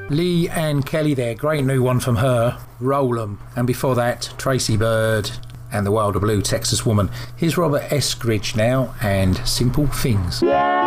Lee Ann Kelly there, great new one from her, Roll 'em. And before that, Tracy Bird and the Wilder Blue Texas Woman. Here's Robert Eskridge now and Simple Things.